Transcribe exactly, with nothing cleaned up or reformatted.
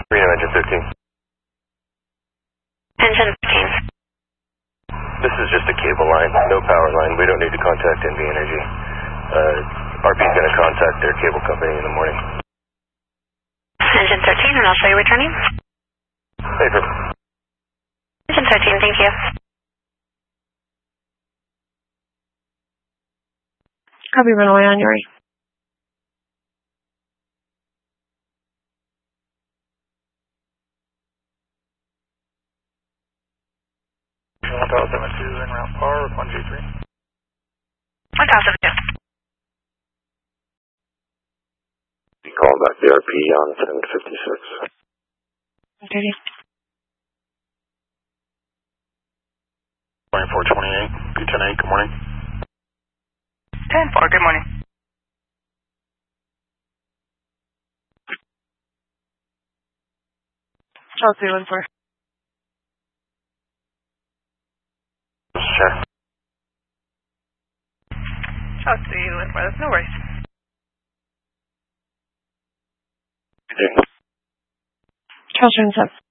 Reno engine fifteen. Engine fifteen. This is just a cable line, no power line. We don't need to contact N V Energy. Uh, R P is going to contact their cable company in the morning. Engine thirteen, and I'll show you returning. Paper. Engine thirteen, thank you. Copy, runway on your right. one thousand two en route par with one G three. one thousand two. You call back the R P on ten fifty-six. Okay. twenty-four twenty-eight, P ten eight, good morning. ten four, good morning. Charles three one four. Sure. Charles three one four, that's no worries. Okay. Charles three one seven.